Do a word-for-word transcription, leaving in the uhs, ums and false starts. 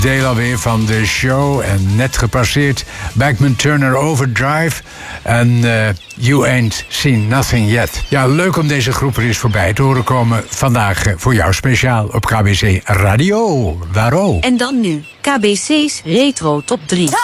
Deel alweer van de show en net gepasseerd Bachman Turner Overdrive en uh, You Ain't Seen Nothing Yet. Ja, leuk om deze groep er eens voorbij te horen komen. Vandaag uh, voor jou speciaal op K B C Radio. Waarom? En dan nu, K B C's Retro Top drie.